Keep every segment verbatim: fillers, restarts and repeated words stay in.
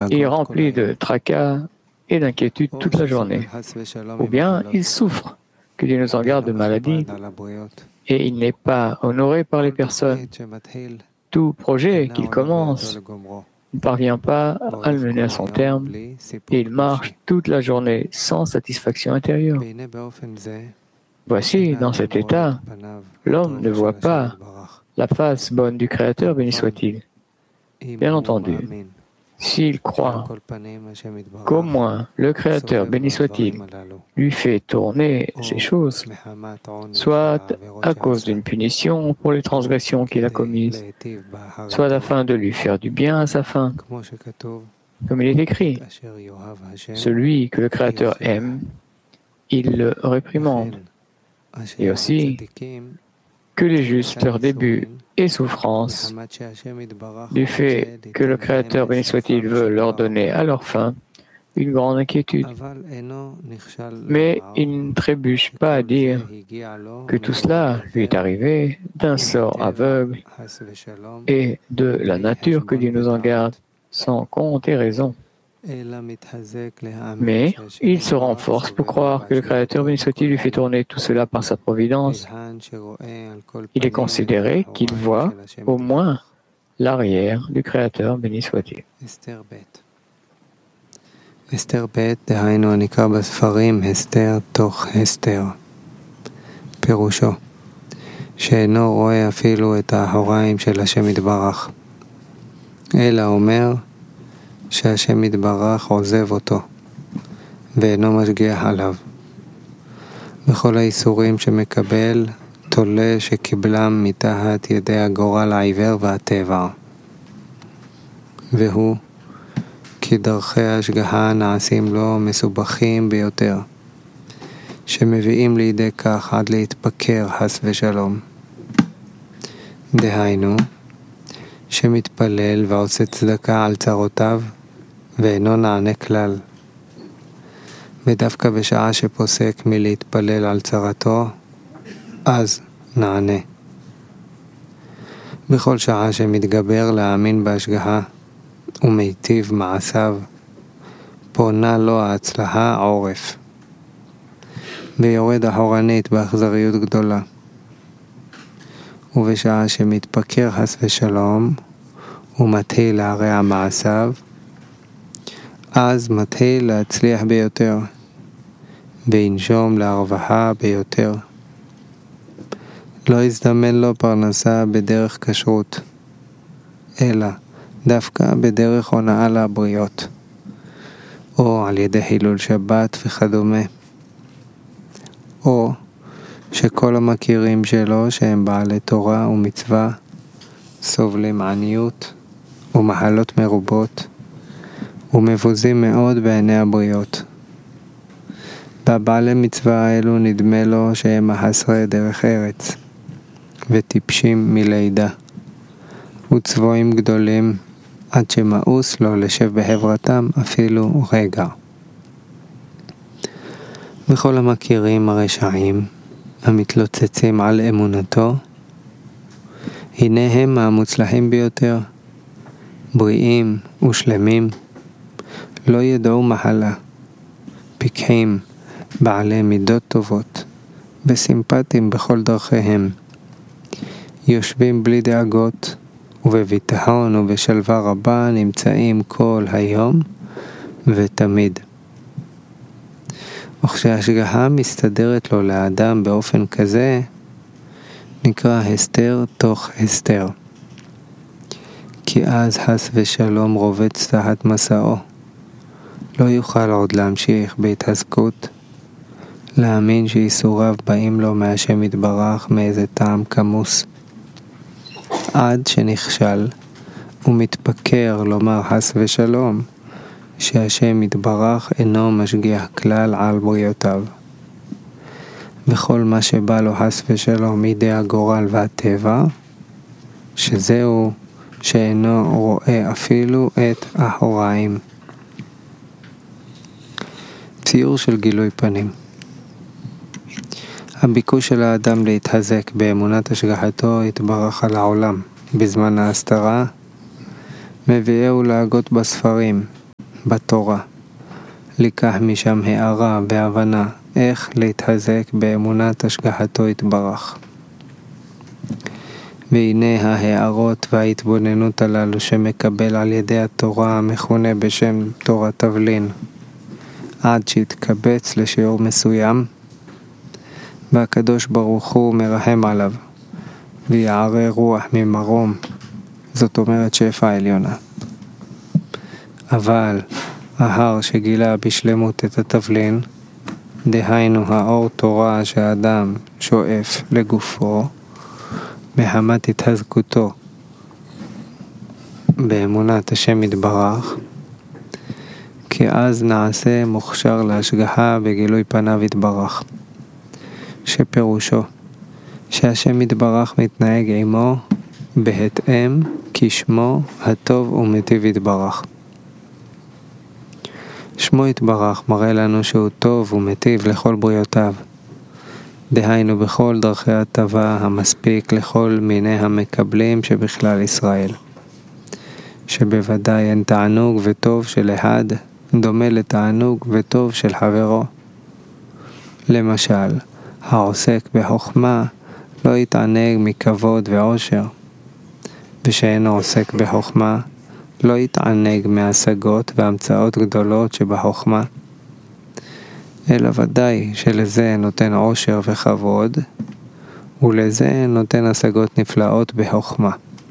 il remplit de tracas et d'inquiétudes toute la journée. Ou bien il souffre, que Dieu nous en garde de maladie, et il n'est pas honoré par les personnes. Tout projet qu'il commence ne parvient pas à le mener à son terme, et il marche toute la journée sans satisfaction intérieure. Voici, dans cet état, l'homme ne voit pas la face bonne du Créateur, béni soit-il. Bien entendu, s'il croit qu'au moins le Créateur, béni soit-il, lui fait tourner ces choses, soit à cause d'une punition pour les transgressions qu'il a commises, soit afin de lui faire du bien à sa fin, comme il est écrit, celui que le Créateur aime, il le réprimande. Et aussi, que les justes, leur début et souffrance, du fait que le Créateur, béni soit-il, veut leur donner à leur fin une grande inquiétude. Mais il ne trébuche pas à dire que tout cela lui est arrivé d'un sort aveugle et de la nature que Dieu nous en garde, sans compte et raison. Mais il se renforce pour croire que le Créateur, béni soit-il, lui fait tourner tout cela par sa providence. Il est considéré qu'il voit au moins l'arrière du Créateur, béni soit-il. הסתר ב' דהיינו הנקרא בספרים הסתר תוך הסתר. פירושו שאינו רואה אפילו את האחוריים של השם יתברך, אלא אומר שהשם יתברך עוזב אותו ואינו משגיח עליו. בכל האיסורים שמקבל תולה שקיבלם מתחת ידי הגורל העיוור והטבע, והוא כי דרכי ההשגחה נעשים לו מסובכים ביותר, שמביאים לידי כך עד להתפקר חס ושלום. דהיינו, שמתפלל ועושה צדקה על צרותיו, ואינו נענה כלל. ודווקא בשעה שפוסק מלהתפלל על צרתו, אז נענה. בכל שעה שמתגבר להאמין בהשגחה, ומיטיב מעשיו, פונה לו ההצלחה עורף, ויורד אחורנית באכזריות גדולה. ובשעה שמתפקר חס ושלום, ומתחיל להרע מעשיו, אז מתחיל להצליח ביותר, וינשום להרווחה ביותר. לא יזדמן לו פרנסה בדרך כשרות, אלא דווקא בדרך הונאה לבריות, או על ידי חילול שבת וכדומה, או שכל המכירים שלו שהם בעלי תורה ומצווה סובלים עניות ומחלות מרובות ומבוזים מאוד בעיני הבריות. בבעלי מצווה האלו נדמה לו שהם חסרי דרך ארץ וטיפשים מלידה וצבועים גדולים, עד שמאוס לו לשב בחברתם אפילו רגע. וכל המכירים הרשעים המתלוצצים על אמונתו, הנה הם המוצלחים ביותר, בריאים ושלמים, לא ידעו מחלה, פיקחים, בעלי מידות טובות, וסימפטיים בכל דרכיהם, יושבים בלי דאגות, ובביטחון ובשלווה רבה נמצאים כל היום ותמיד. וכשההשגחה מסתדרת לו לאדם באופן כזה, נקרא הסתר תוך הסתר. כי אז חס ושלום רובץ תחת מסעו. לא יוכל עוד להמשיך בהתעסקות, להאמין שאיסוריו באים לו מהשם יתברך מאיזה טעם כמוס. עד שנכשל ומתפקר לומר חס ושלום שהשם יתברך אינו משגיח כלל על בריותיו, וכל מה שבא לו חס ושלום מידי הגורל והטבע, שזהו שאינו רואה אפילו את האחוריים. ציור של גילוי פנים. הביקוש של האדם להתחזק באמונת השגחתו יתברך על העולם בזמן ההסתרה, מביאהו להגות בספרים בתורה. לקח משם הערה והבנה איך להתחזק באמונת השגחתו יתברך. והנה ההערות וההתבוננות הללו שמקבל על ידי התורה המכונה בשם תורת תבלין, עד שהתקבץ לשיעור מסוים, והקדוש ברוך הוא מרחם עליו, ויערה רוח ממרום, זאת אומרת שפע עליונה. אבל ההר שגילה בשלמות את התבלין, דהיינו האור תורה שהאדם שואף לגופו, מחמת התחזקותו באמונת השם יתברך, כי אז נעשה מוכשר להשגחה בגילוי פניו יתברך, שפירושו שהשם יתברך מתנהג עמו בהתאם כשמו הטוב ומטיב יתברך. שמו יתברך מראה לנו שהוא טוב ומטיב לכל בריאותיו, דהיינו בכל דרכי הטבה המספיק לכל מיני המקבלים שבכלל ישראל, שבוודאי אין תענוג וטוב של אחד דומה לתענוג וטוב של חברו. למשל, העוסק בחוכמה לא יתענג מכבוד ועושר, ושאינו עוסק בחוכמה לא יתענג מהשגות והמצאות גדולות שבחוכמה, אלא ודאי שלזה נותן עושר וכבוד, ולזה נותן השגות נפלאות בחוכמה.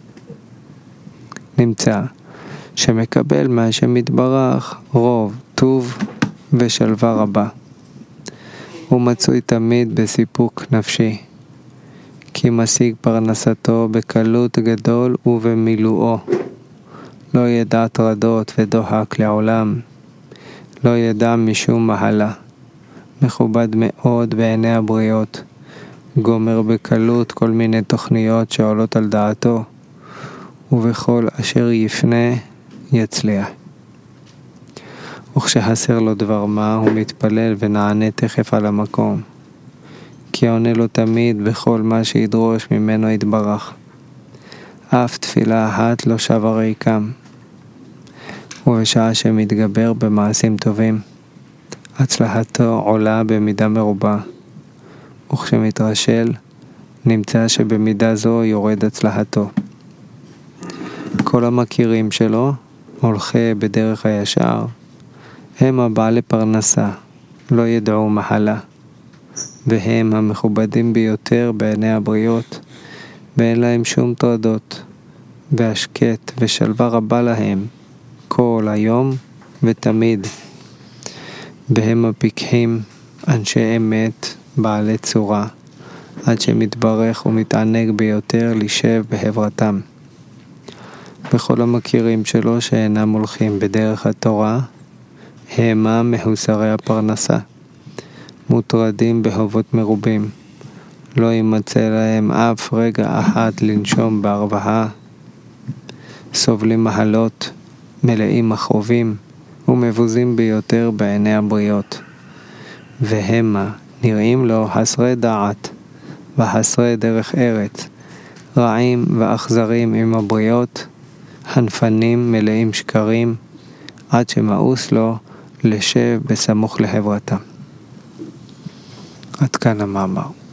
נמצא שמקבל מהשם יתברך רוב, טוב ושלווה רבה. הוא מצוי תמיד בסיפוק נפשי, כי משיג פרנסתו בקלות גדול ובמילואו. לא ידע טרדות ודוחק לעולם, לא ידע משום מהלה. מכובד מאוד בעיני הבריות, גומר בקלות כל מיני תוכניות שעולות על דעתו, ובכל אשר יפנה יצליח. וכשחסר לו דבר מה הוא מתפלל ונענה תכף על המקום, כי עונה לו תמיד בכל מה שידרוש ממנו יתברך. אף תפילה אחת לא שווה ריקם. ובשעה שמתגבר במעשים טובים, הצלחתו עולה במידה מרובה, וכשמתרשל נמצא שבמידה זו יורד הצלחתו. כל המכירים שלו, הולכי בדרך הישר, הם הבעלי פרנסה, לא ידעו מחלה, והם המכובדים ביותר בעיני הבריות, ואין להם שום טרדות, והשקט ושלווה רבה להם כל היום ותמיד. והם הפיקחים, אנשי אמת, בעלי צורה, עד שמתברך ומתענג ביותר לשב בחברתם. וכל המכירים שלו שאינם הולכים בדרך התורה, המה מחוסרי הפרנסה, מוטרדים בהובות מרובים, לא יימצא להם אף רגע אחת לנשום בהרווחה, סובלים מחלות, מלאים מכאובים ומבוזים ביותר בעיני הבריות, והמה נראים לו חסרי דעת וחסרי דרך ארץ, רעים ואכזרים עם הבריות, חנפנים מלאים שקרים, עד שמאוס לו לשב בסמוך לחברתם. עד כאן המאמר.